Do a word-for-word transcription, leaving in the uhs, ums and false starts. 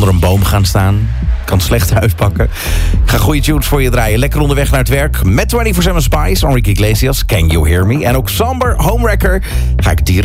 onder een boom gaan staan. Kan slecht uitpakken. Ik ga goede tunes voor je draaien. Lekker onderweg naar het werk. Met vierentwintig zeven Spice, Enrique Iglesias, Can You Hear Me? En ook Somber, Homewrecker. Ga ik direct